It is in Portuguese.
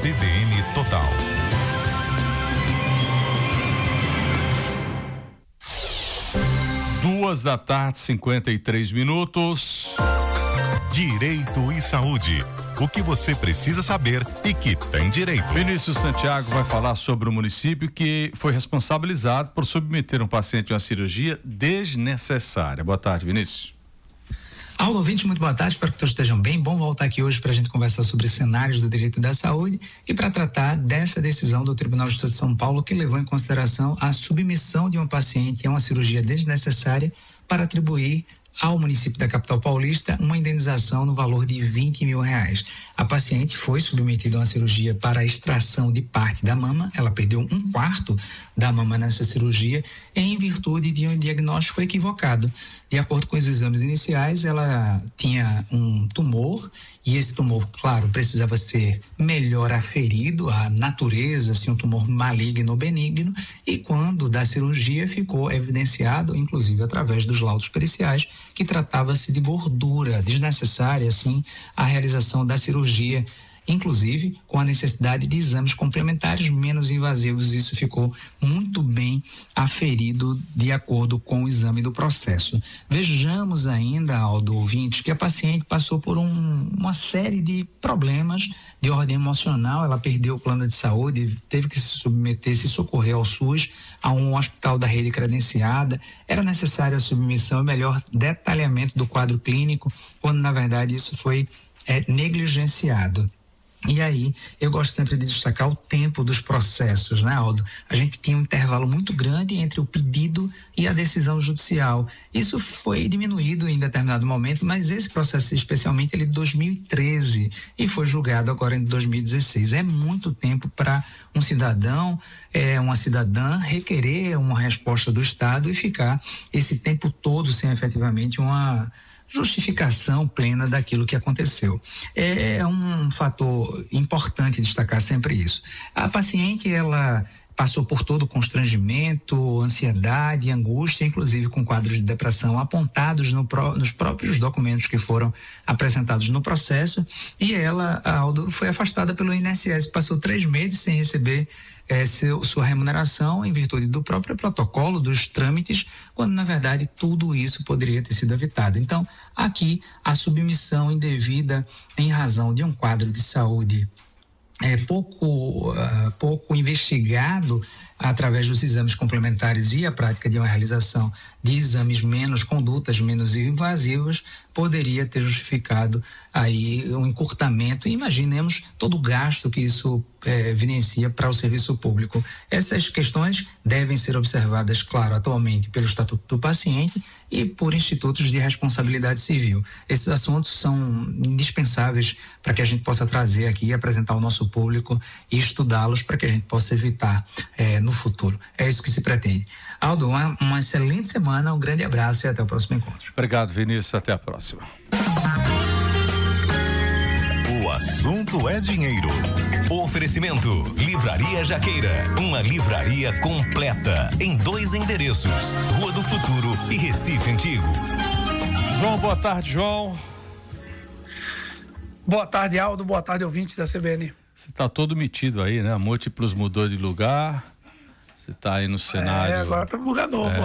CBN Total. Duas da tarde, 53 minutos. Direito e saúde. O que você precisa saber e que tem direito. Vinícius Santiago vai falar sobre o município que foi responsabilizado por submeter um paciente a uma cirurgia desnecessária. Boa tarde, Vinícius. Alô, ouvinte, muito boa tarde, espero que todos estejam bem. Bom voltar aqui hoje para a gente conversar sobre cenários do direito da saúde e para tratar dessa decisão do Tribunal de Justiça de São Paulo que levou em consideração a submissão de um paciente a uma cirurgia desnecessária para atribuir ao município da capital paulista uma indenização no valor de R$20 mil. A paciente foi submetida a uma cirurgia para a extração de parte da mama, ela perdeu 1/4 da mama nessa cirurgia em virtude de um diagnóstico equivocado. De acordo com os exames iniciais, ela tinha um tumor e esse tumor, claro, precisava ser melhor aferido, a natureza, se um tumor maligno ou benigno, e quando da cirurgia ficou evidenciado, inclusive através dos laudos periciais, que tratava-se de gordura desnecessária, assim, a realização da cirurgia, inclusive com a necessidade de exames complementares menos invasivos. Isso ficou muito bem aferido de acordo com o exame do processo. Vejamos ainda, Aldo, ouvinte, que a paciente passou por uma série de problemas de ordem emocional. Ela perdeu o plano de saúde, teve que se socorrer ao SUS, a um hospital da rede credenciada. Era necessária a submissão e melhor detalhamento do quadro clínico, quando na verdade isso foi negligenciado. E aí, eu gosto sempre de destacar o tempo dos processos, né, Aldo? A gente tinha um intervalo muito grande entre o pedido e a decisão judicial. Isso foi diminuído em determinado momento, mas esse processo, especialmente, ele é de 2013 e foi julgado agora em 2016. É muito tempo para um cidadão, uma cidadã requerer uma resposta do Estado e ficar esse tempo todo sem efetivamente uma justificação plena daquilo que aconteceu. É um fator importante destacar sempre isso. A paciente, ela passou por todo o constrangimento, ansiedade, angústia, inclusive com quadros de depressão apontados nos próprios documentos que foram apresentados no processo, e ela, Aldo, foi afastada pelo INSS, passou 3 meses sem receber sua remuneração em virtude do próprio protocolo dos trâmites, quando na verdade tudo isso poderia ter sido evitado. Então, aqui a submissão indevida em razão de um quadro de saúde pouco investigado através dos exames complementares e a prática de uma realização de exames condutas menos invasivas, poderia ter justificado aí um encurtamento. Imaginemos todo o gasto que isso evidencia para o serviço público. Essas questões devem ser observadas, claro, atualmente pelo Estatuto do Paciente e por institutos de responsabilidade civil. Esses assuntos são indispensáveis para que a gente possa trazer aqui e apresentar ao nosso público e estudá-los para que a gente possa evitar no futuro. É isso que se pretende. Aldo, uma excelente semana, um grande abraço e até o próximo encontro. Obrigado, Vinícius, até a próxima. O assunto é dinheiro. Oferecimento Livraria Jaqueira, uma livraria completa em 2 endereços, Rua do Futuro e Recife Antigo. João, boa tarde, João. Boa tarde, Aldo, boa tarde, ouvinte da CBN. Você está todo metido aí, né? A Múltiplos mudou de lugar, você está aí no cenário. Agora tá no lugar novo.